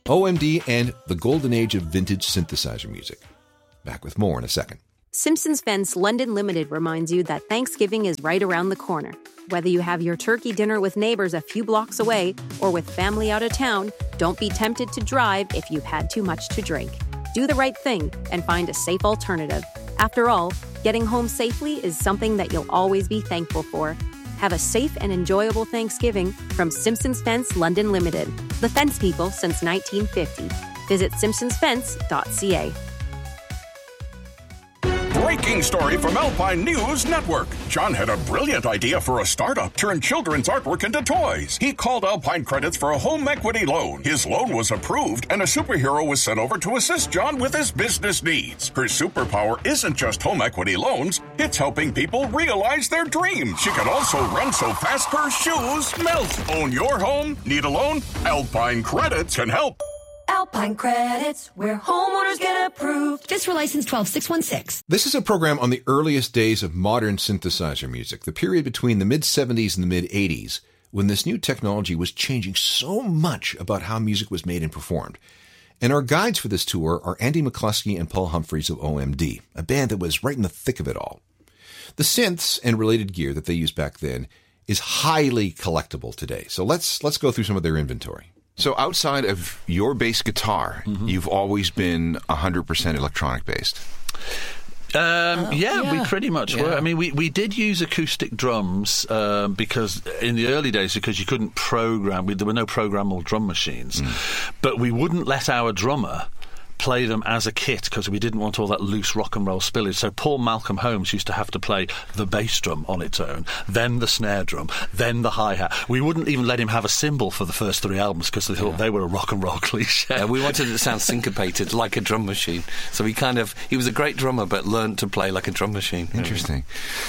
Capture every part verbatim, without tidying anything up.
O M D and the golden age of vintage synthesizer music. Back with more in a second. Simpsons Fence London Limited reminds you that Thanksgiving is right around the corner. Whether you have your turkey dinner with neighbors a few blocks away or with family out of town, don't be tempted to drive if you've had too much to drink. Do the right thing and find a safe alternative. After all, getting home safely is something that you'll always be thankful for. Have a safe and enjoyable Thanksgiving from Simpsons Fence London Limited. The fence people since nineteen fifty. Visit simpsons fence dot c a. Breaking story from Alpine News Network. John had a brilliant idea for a startup, turn children's artwork into toys. He called Alpine Credits for a home equity loan. His loan was approved, and a superhero was sent over to assist John with his business needs. Her superpower isn't just home equity loans, it's helping people realize their dreams. She can also run so fast her shoes melt. Own your home? Need a loan? Alpine Credits can help. Alpine Credits, where homeowners get approved. FISRA license twelve six one six. This is a program on the earliest days of modern synthesizer music, the period between the mid-seventies and the mid-eighties, when this new technology was changing so much about how music was made and performed. And our guides for this tour are Andy McCluskey and Paul Humphreys of O M D, a band that was right in the thick of it all. The synths and related gear that they used back then is highly collectible today. So let's let's go through some of their inventory. So outside of your bass guitar, mm-hmm. you've always been one hundred percent electronic based. Um, oh, yeah, yeah, we pretty much yeah. were. I mean, we, we did use acoustic drums um, because in the early days, because you couldn't program, we, there were no programmable drum machines. Mm. But we wouldn't let our drummer play them as a kit because we didn't want all that loose rock and roll spillage. So Paul Malcolm Holmes used to have to play the bass drum on its own, then the snare drum, then the hi-hat. We wouldn't even let him have a cymbal for the first three albums because they thought yeah. they were a rock and roll cliche. Yeah, we wanted it to sound syncopated like a drum machine. So he kind of, he was a great drummer but learned to play like a drum machine. Interesting.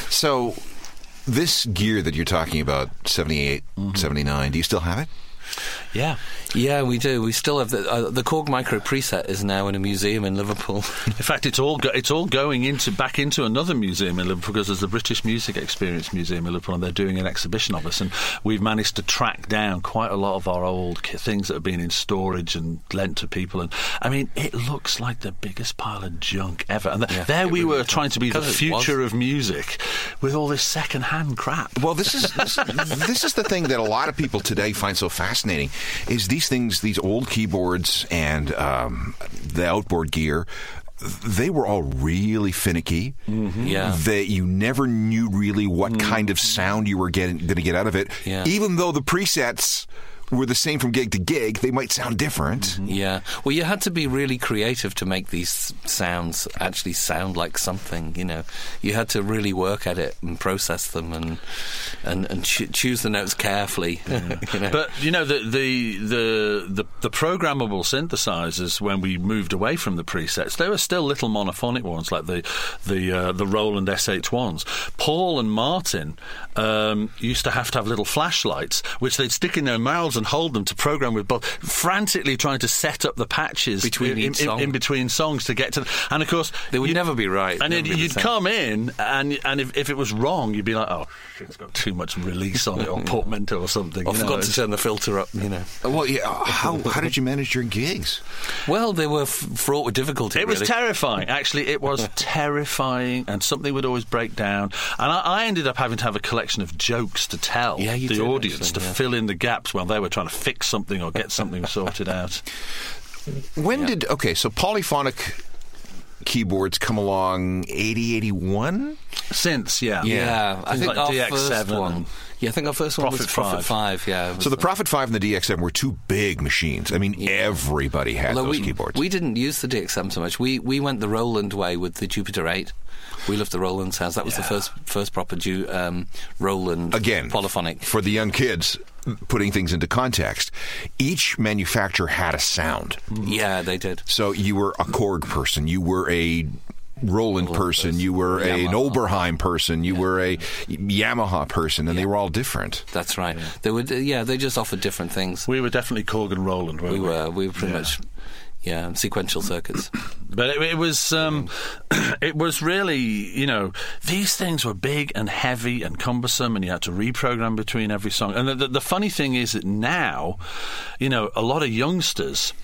So this gear that you're talking about, seventy-eight, mm-hmm. seventy-nine, do you still have it? Yeah. Yeah, we do. We still have the uh, the Korg Micro preset is now in a museum in Liverpool. In fact, it's all go- it's all going into back into another museum in Liverpool because there's the British Music Experience Museum in Liverpool, and they're doing an exhibition of us. And we've managed to track down quite a lot of our old ki- things that have been in storage and lent to people. And I mean, it looks like the biggest pile of junk ever. And th- yeah, there we really were trying to be the future of music with all this second-hand crap. Well, this is this, this is the thing that a lot of people today find so fascinating. Is these things, these old keyboards and um, the outboard gear, they were all really finicky. Mm-hmm. Yeah. That you never knew really what mm-hmm. kind of sound you were getting going to get out of it. Yeah. Even though the presets were the same from gig to gig, they might sound different. Mm-hmm. Yeah. Well, you had to be really creative to make these sounds actually sound like something, you know. You had to really work at it and process them and and, and ch- choose the notes carefully. Yeah. you know? But, you know, the, the, the, the, the programmable synthesizers, when we moved away from the presets, there were still little monophonic ones like the the uh, the Roland S H ones. Paul and Martin um, used to have to have little flashlights, which they'd stick in their mouths and hold them to program with, both frantically trying to set up the patches between in, each in, song. in between songs to get to, and of course they would never be right. And it, be you'd come in, and and if, if it was wrong, you'd be like, oh, it's got too much release on it, or portmanteau or something. I you forgot know, to turn the filter up. You know. Well, yeah. How how did you manage your gigs? Well, they were f- fraught with difficulty. It really. was terrifying. Actually, it was terrifying, and something would always break down. And I, I ended up having to have a collection of jokes to tell yeah, you the did, audience actually, to yeah. fill in the gaps while they were trying to fix something or get something sorted out. When yeah. did okay? So polyphonic keyboards come along eighty, eighty-one? Since, yeah. Yeah, yeah. I think like our D X seven first one. Yeah, I think our first one Prophet was Prophet five. five, yeah. So the Prophet five and the D X seven were two big machines. I mean, yeah. everybody had Although those we, keyboards. We didn't use the D X seven so much. We we went the Roland way with the Jupiter eight. We loved the Roland sounds. That was yeah. the first first proper Ju- um, Roland Again, polyphonic. For the young kids, putting things into context, each manufacturer had a sound. Yeah, they did. So you were a Korg person, you were a Roland person, person, you were a, an Oberheim person, you yeah. were a Yamaha person, and yeah. they were all different. That's right. Yeah. They would, yeah, they just offered different things. We were definitely Korg and Roland, weren't we? We were. We were pretty yeah. much... Yeah, sequential circuits. But it, it was um, it was really, you know, these things were big and heavy and cumbersome, and you had to reprogram between every song. And the, the, the funny thing is that now, you know, a lot of youngsters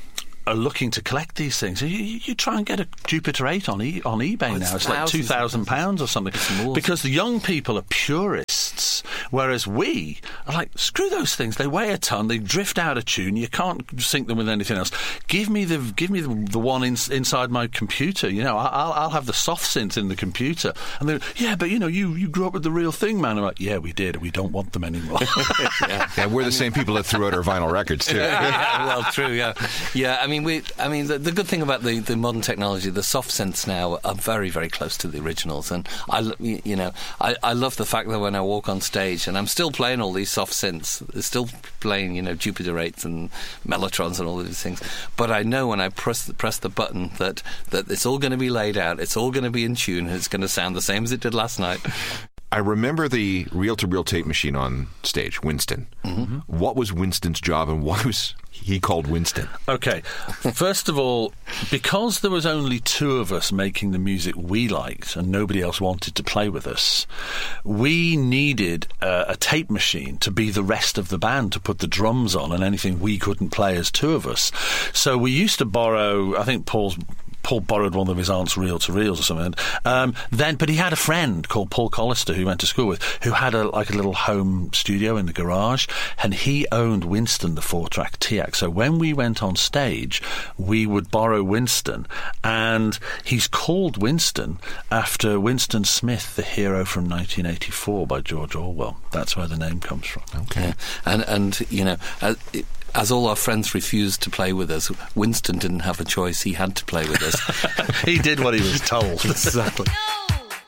are looking to collect these things. You, you try and get a Jupiter eight on e- on eBay oh, now. It's it's like two thousand pounds or something. Because the young people are purists, whereas we are like, screw those things. They weigh a ton. They drift out of tune. You can't sync them with anything else. Give me the give me the, the one in, inside my computer. You know, I'll, I'll have the soft synth in the computer. And they're, yeah, but you know, you, you grew up with the real thing, man. I'm like, yeah, we did. We don't want them anymore. yeah. yeah, we're the same people that threw out our vinyl records too. yeah, well, true. Yeah, yeah. I mean, we. I mean, the, the good thing about the, the modern technology, the soft synths now are very, very close to the originals, and I, you know, I, I love the fact that when I walk on stage, and I'm still playing all these soft synths, still playing, you know, Jupiter eights and Mellotrons and all of these things, but I know when I press the, press the button that that it's all going to be laid out, it's all going to be in tune, and it's going to sound the same as it did last night. I remember the reel-to-reel tape machine on stage, Winston. Mm-hmm. What was Winston's job, and why was he called Winston? Okay, first of all, because there was only two of us making the music we liked and nobody else wanted to play with us, we needed uh, a tape machine to be the rest of the band, to put the drums on and anything we couldn't play as two of us. So we used to borrow, I think Paul's Paul borrowed one of his aunt's reel-to-reels or something. Um, then, but he had a friend called Paul Collister, who he went to school with, who had a, like a little home studio in the garage, and he owned Winston, the four-track T A C. So when we went on stage, we would borrow Winston, and he's called Winston after Winston Smith, the hero from nineteen eighty-four by George Orwell. That's where the name comes from. Okay, yeah. and and you know. Uh, it, As all our friends refused to play with us, Winston didn't have a choice. He had to play with us. He did what he was told. Exactly.